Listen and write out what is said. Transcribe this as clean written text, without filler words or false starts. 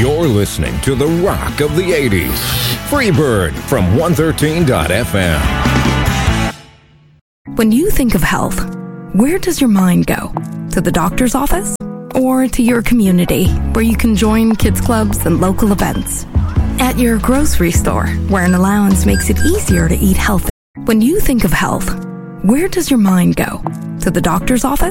You're listening to the rock of the 80s. Freebird from 113.fm. When you think of health, where does your mind go? To the doctor's office? Or to your community, where you can join kids clubs and local events? At your grocery store, where an allowance makes it easier to eat healthy? When you think of health, where does your mind go? To the doctor's office?